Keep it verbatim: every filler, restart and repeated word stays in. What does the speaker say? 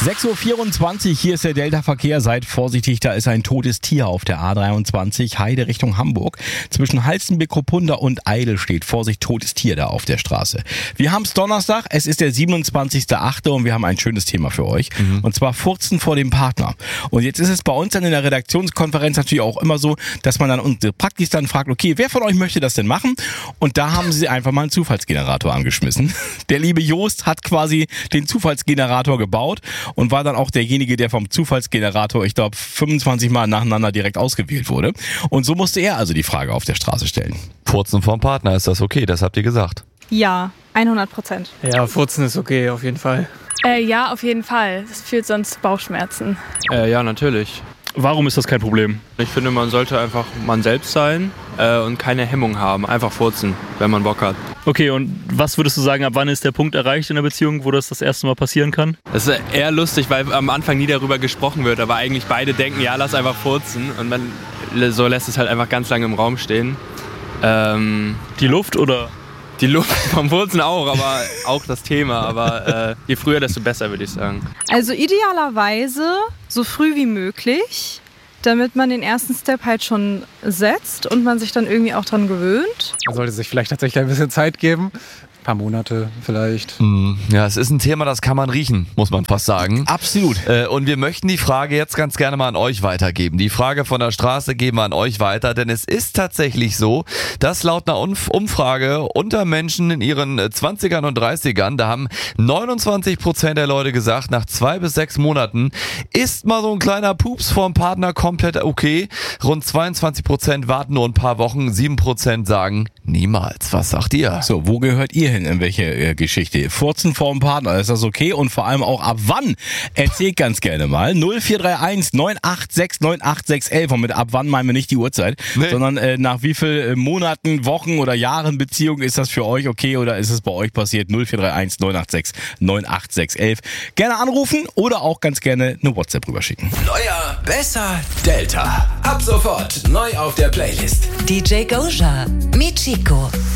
sechs Uhr vierundzwanzig, hier ist der Delta-Verkehr. Seid vorsichtig, da ist ein totes Tier auf der A dreiundzwanzig, Heide Richtung Hamburg. Zwischen Halstenbeck, Ruppunda und Eidel steht Vorsicht, totes Tier da auf der Straße. Wir haben es Donnerstag, es ist der siebenundzwanzigster achte und wir haben ein schönes Thema für euch. Mhm. Und zwar Furzen vor dem Partner. Und jetzt ist es bei uns dann in der Redaktionskonferenz natürlich auch immer so, dass man dann unsere Praktis dann fragt, okay, wer von euch möchte das denn machen? Und da haben sie einfach mal einen Zufallsgenerator angeschmissen. Der liebe Jost hat quasi den Zufallsgenerator gebaut und war dann auch derjenige, der vom Zufallsgenerator, ich glaube, fünfundzwanzig Mal nacheinander direkt ausgewählt wurde. Und so musste er also die Frage auf der Straße stellen. Furzen vom Partner, ist das okay? Das habt ihr gesagt. Ja, hundert Prozent. Ja, Furzen ist okay, auf jeden Fall. Äh, ja, auf jeden Fall. Das führt sonst zu Bauchschmerzen. Äh, ja, natürlich. Warum ist das kein Problem? Ich finde, man sollte einfach man selbst sein äh, und keine Hemmung haben. Einfach furzen, wenn man Bock hat. Okay, und was würdest du sagen, ab wann ist der Punkt erreicht in der Beziehung, wo das das erste Mal passieren kann? Das ist eher lustig, weil am Anfang nie darüber gesprochen wird, aber eigentlich beide denken, ja, lass einfach furzen. Und man so lässt es halt einfach ganz lange im Raum stehen. Ähm, Die Luft oder? Die Luft vom Furzen auch, aber auch das Thema. Aber äh, je früher, desto besser, würde ich sagen. Also idealerweise so früh wie möglich, damit man den ersten Step halt schon setzt und man sich dann irgendwie auch dran gewöhnt. Man sollte sich vielleicht tatsächlich ein bisschen Zeit geben. Ein paar Monate vielleicht. Ja, es ist ein Thema, das kann man riechen, muss man fast sagen. Absolut. Äh, und wir möchten die Frage jetzt ganz gerne mal an euch weitergeben. Die Frage von der Straße geben wir an euch weiter, denn es ist tatsächlich so, dass laut einer Umfrage unter Menschen in ihren zwanzigern und dreißigern, da haben neunundzwanzig Prozent der Leute gesagt, nach zwei bis sechs Monaten ist mal so ein kleiner Pups vom Partner komplett okay. Rund zweiundzwanzig Prozent warten nur ein paar Wochen, sieben Prozent sagen niemals. Was sagt ihr? So, wo gehört ihr hin? In welche äh, Geschichte? Furzen vor dem Partner, ist das okay? Und vor allem auch ab wann? Erzählt ganz gerne mal. null vier drei eins neun acht sechs neun acht sechs eins. Und mit ab wann meinen wir nicht die Uhrzeit, nee. sondern äh, nach wie viel äh, Monaten, Wochen oder Jahren Beziehung ist das für euch okay oder ist es bei euch passiert? null vier drei eins neun acht sechs neun acht sechs eins. Gerne anrufen oder auch ganz gerne eine WhatsApp rüberschicken. Neuer, besser, Delta. Ab sofort neu auf der Playlist. D J Goja, Michiko.